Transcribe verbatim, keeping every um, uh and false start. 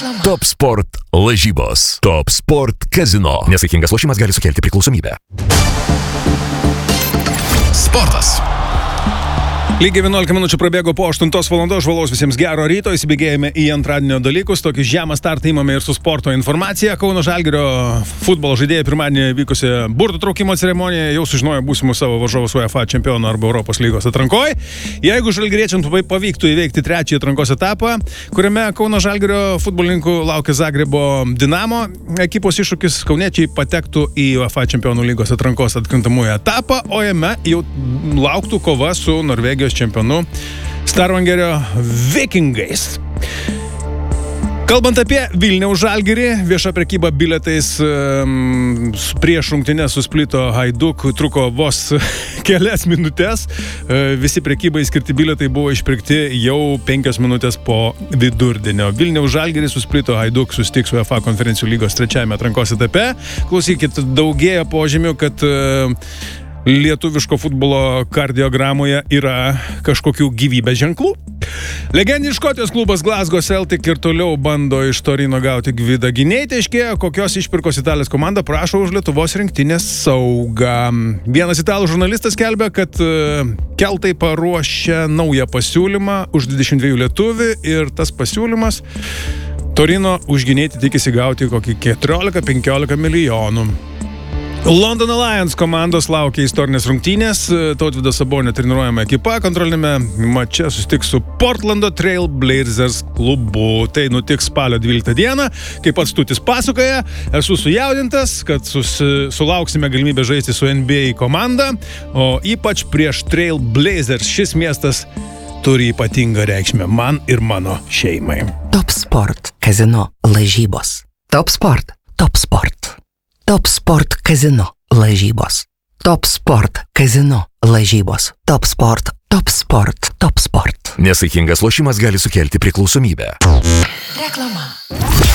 Reklama. Top Sport lažybos. Top Sport Casino. Nesaikingas lošimas gali sukelti priklausomybę. Sportas. Lygiai vienuolika minučių prabėgo po aštuntos valandos. Žvalos visiems gero ryto, įsibėgėjame į antradienio dalykus. Tokį žemą startą įmame ir su sporto informacija. Kauno Žalgirio futbolo žaidėjai pirmadienį vykusi burtų traukimo ceremonija jau sužinojo būsimus savo varžovus UEFA čempionų arba Europos lygos atrankoje. Jeigu žalgiriečiams pavyktų įveikti trečiąjį atrankos etapą, kuriame Kauno Žalgirio futbolininkų laukia Zagrebo Dinamo ekipos iššūkis, kauniečiai patektų į UEFA čempionų lygos atrankos atkrintamųjų etapą, o jame jau lauktų kova su Norvegijos čempionu Stavangerio Vikingais. Kalbant apie Vilniaus Žalgirį, vieša prekyba bilietais um, prieš rungtynes su Splito Hajduk truko vos kelias minutės. Uh, visi prekybai skirti bilietai buvo išpirkti jau penkios minutės po vidurdienio. Vilniaus Žalgiris su Splito Hajduk susitiks UEFA konferencijų lygos trečiajame atrankos etape. Klausykit, daugėja požymių, kad uh, lietuviško futbolo kardiogramoje yra kažkokių gyvybės ženklų. Legendinis Škotijos klubas Glasgow Celtic ir toliau bando iš Torino gauti Gvidą gynėją. Aiškėja, kokios išpirkos Italijos komanda prašo už Lietuvos rinktinės saugą. Vienas italų žurnalistas skelbia, kad keltai paruošia naują pasiūlymą už dvidešimt dviejų lietuvių ir tas pasiūlymas Torino už gynėją tikisi gauti kokį keturiolika penkiolika milijonų. Londono Lions komandos laukia istorinės rungtynės. Tautvydo Sabonio treniruojama ekipa kontrolinėme mače susitiks su Portlando Trail Blazers klubu. Tai nutiks spalio dvyliktą dieną. Kaip pats Tutis pasakoja, esu sujaudintas, kad sus, sulauksime galimybę žaisti su N B A komanda, o ypač prieš Trail Blazers. Šis miestas turi ypatingą reikšmę man ir mano šeimai. Top Sport Casino lažybos. Top Sport. Top Sport. Top Sport Casino lažybos. Top Sport Casino lažybos. Top Sport. Top Sport. Top Sport. Nesaikingas lošimas gali sukelti priklausomybę. Reklama.